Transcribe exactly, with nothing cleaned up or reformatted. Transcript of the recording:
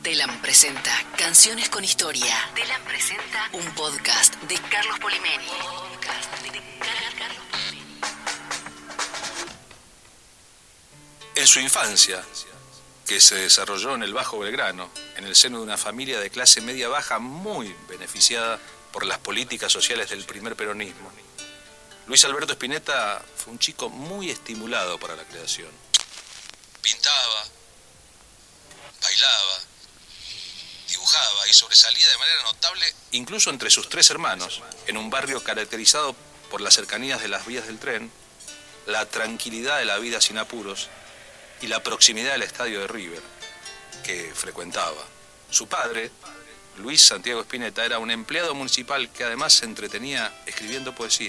Telam presenta Canciones con Historia. Telam presenta un podcast de Carlos Polimeni. Podcast de Carlos Polimeni. En su infancia, que se desarrolló en el Bajo Belgrano, en el seno de una familia de clase media baja muy beneficiada por las políticas sociales del primer peronismo, Luis Alberto Spinetta fue un chico muy estimulado para la creación. Pintaba, bailaba, dibujaba y sobresalía de manera notable incluso entre sus tres hermanos, en un barrio caracterizado por las cercanías de las vías del tren, la tranquilidad de la vida sin apuros y la proximidad del estadio de River, que frecuentaba. Su padre, Luis Santiago Spinetta, era un empleado municipal que además se entretenía escribiendo poesía.